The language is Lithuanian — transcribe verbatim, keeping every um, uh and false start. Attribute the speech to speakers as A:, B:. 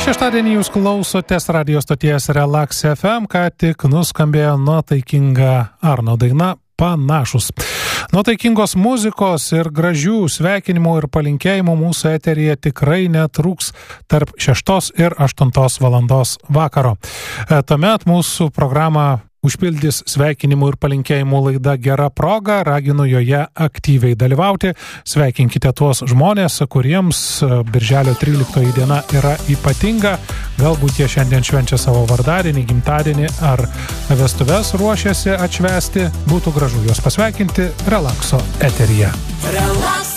A: Šeštadienį jūs klausotės radio stoties Relax F M, ką tik nuskambėjo nuotaikinga Arno daina Panašus. Nuotaikingos muzikos ir gražių sveikinimų ir palinkėjimų mūsų eteryje tikrai netrūks tarp šeštos ir aštuntos valandos vakaro. Tuomet mūsų programą užpildys sveikinimų ir palinkėjimų laida Gera proga, raginu joje aktyviai dalyvauti. Sveikinkite tuos žmonės, kuriems birželio tryliktoji diena yra ypatinga. Galbūt jie šiandien švenčia savo vardadienį, gimtadienį ar vestuves ruošiasi atšvęsti. Būtų gražu juos pasveikinti Relaxo eteryje.
B: Relax